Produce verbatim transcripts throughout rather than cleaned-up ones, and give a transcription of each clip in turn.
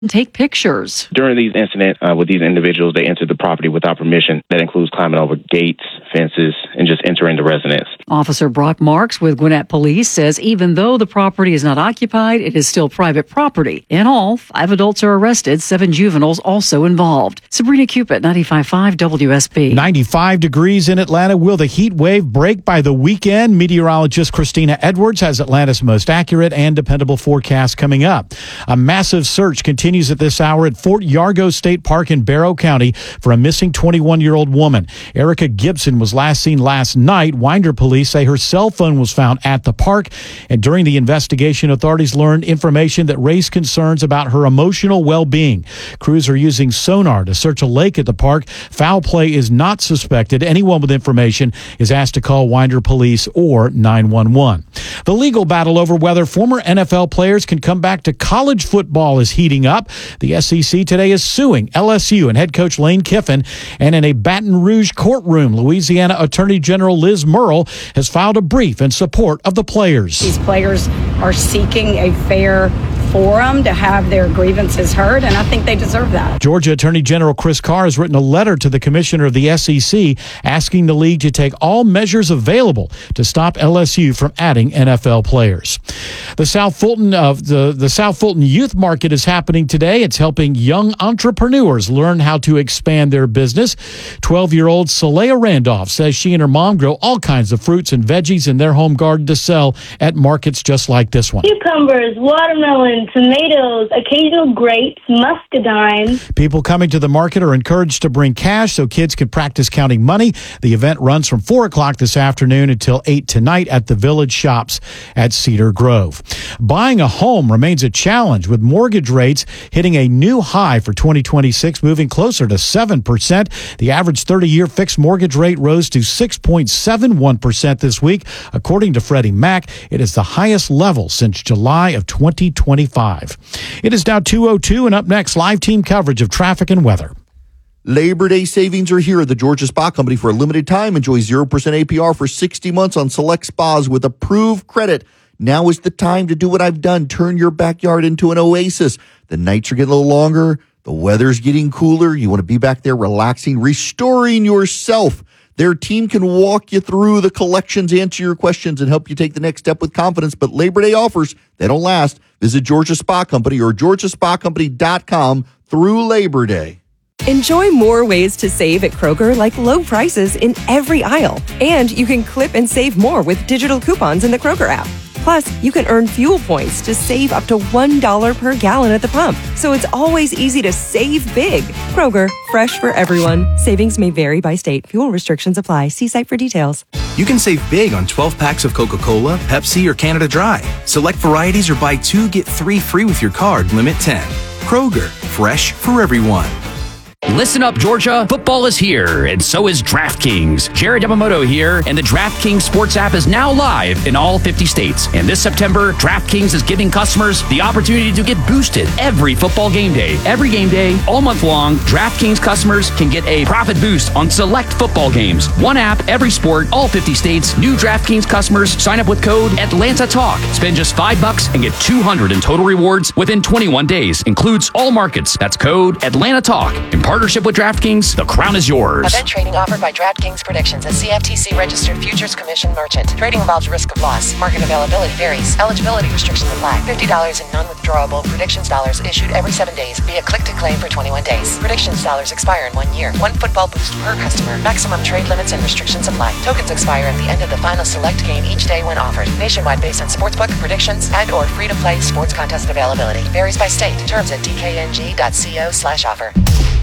take pictures. During these incidents uh, with these individuals, they entered the property without permission. That includes climbing over gates, fences, and just entering the residence. Officer Brock Marks with Gwinnett Police says even though the property is not occupied, it is still private property. In all, five adults are arrested, seven juveniles also involved. Sabrina Cupid, ninety-five point five W S B. ninety-five degrees in Atlanta. Will the heat wave break by the weekend? Meteorologist Christina Edwards has Atlanta's most accurate and dependable forecast coming up. A massive search continues at this hour at Fort Yargo State Park in Barrow County for a missing twenty-one-year-old woman. Erica Gibson was last seen last night. Winder police say her cell phone was found at the park, and during the investigation, authorities learned information that raised concerns about her emotional well-being. Crews are using sonar to search a lake at the park. Foul play is not suspected. Anyone with information is asked to call Winder police or nine one one. The legal battle over whether former N F L players can come back to college football is heating up. The S E C today is suing L S U and head coach Lane Kiffin, and in a Baton Rouge courtroom, Louisiana Attorney General Liz Murrill has filed a brief in support of the players. These players are seeking a fair forum to have their grievances heard, and I think they deserve that. Georgia Attorney General Chris Carr has written a letter to the commissioner of the S E C asking the league to take all measures available to stop L S U from adding N F L players. The South Fulton of the, the South Fulton Youth Market is happening today. It's helping young entrepreneurs learn how to expand their business. twelve-year-old Saleha Randolph says she and her mom grow all kinds of fruits and veggies in their home garden to sell at markets just like this one. Cucumbers, watermelon, tomatoes, occasional grapes, muscadine. People coming to the market are encouraged to bring cash so kids can practice counting money. The event runs from four o'clock this afternoon until eight tonight at the Village Shops at Cedar Grove. Buying a home remains a challenge, with mortgage rates hitting a new high for twenty twenty-six, moving closer to seven percent. The average thirty-year fixed mortgage rate rose to six point seven one percent this week. According to Freddie Mac, it is the highest level since July of twenty twenty-five. It is now two oh two, and up next, live team coverage of traffic and weather. Labor Day savings are here at the Georgia Spa Company for a limited time. Enjoy zero percent A P R for sixty months on select spas with approved credit. Now is the time to do what I've done. Turn your backyard into an oasis. The nights are getting a little longer. The weather's getting cooler. You want to be back there relaxing, restoring yourself. Their team can walk you through the collections, answer your questions, and help you take the next step with confidence. But Labor Day offers, they don't last. Visit Georgia Spa Company or georgia spa company dot com through Labor Day. Enjoy more ways to save at Kroger, like low prices in every aisle. And you can clip and save more with digital coupons in the Kroger app. Plus, you can earn fuel points to save up to one dollar per gallon at the pump. So it's always easy to save big. Kroger, fresh for everyone. Savings may vary by state. Fuel restrictions apply. See site for details. You can save big on twelve packs of Coca-Cola, Pepsi, or Canada Dry. Select varieties or buy two, get three free with your card. Limit ten. Kroger, fresh for everyone. Listen up, Georgia. Football is here, and so is DraftKings. Jared Yamamoto here, and the DraftKings Sports app is now live in all fifty states. And this September, DraftKings is giving customers the opportunity to get boosted every football game day. Every game day, all month long, DraftKings customers can get a profit boost on select football games. One app, every sport, all fifty states. New DraftKings customers sign up with code Atlanta Talk. Spend just five bucks and get two hundred in total rewards within twenty-one days. Includes all markets. That's code Atlanta Talk. In partnership with DraftKings, the crown is yours. Event trading offered by DraftKings Predictions, a C F T C registered futures commission merchant. Trading involves risk of loss. Market availability varies. Eligibility restrictions apply. fifty dollars in non-withdrawable Predictions dollars issued every seven days via click to claim for twenty-one days. Predictions dollars expire in one year. One football boost per customer. Maximum trade limits and restrictions apply. Tokens expire at the end of the final select game each day when offered. Nationwide based on sportsbook, predictions, and or free-to-play sports contest availability. Varies by state. Terms at d k n g dot co slash offer.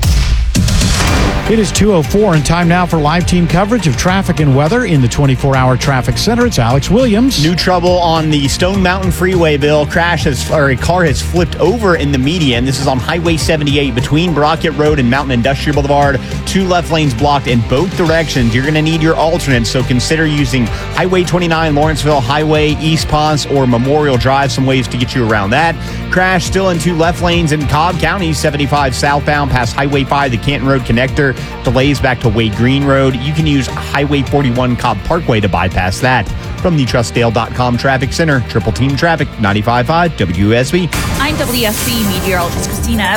It is two oh four, and time now for live team coverage of traffic and weather in the twenty-four hour traffic center. It's Alex Williams. New trouble on the Stone Mountain Freeway, Bill. Crash has, or a car has flipped over in the median. This is on Highway seventy-eight between Brockett Road and Mountain Industrial Boulevard. Two left lanes blocked in both directions. You're going to need your alternates, so consider using Highway twenty-nine, Lawrenceville Highway, East Ponce, or Memorial Drive. Some ways to get you around that. Crash still in two left lanes in Cobb County, seventy-five southbound past Highway five, the Canton Road connector. Delays back to Wade Green Road. You can use Highway forty-one Cobb Parkway to bypass that. From the trust dale dot com Traffic Center, Triple Team Traffic, ninety-five point five W S B. I'm W S B meteorologist Christina